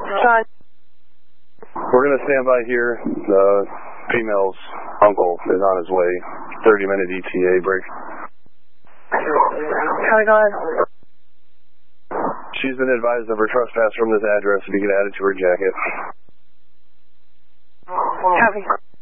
Fine. We're going to stand by here. The female's uncle is on his way. 30-minute ETA break. Copy, go ahead. She's been advised of her trespass from this address if you can add it to her jacket. Copy.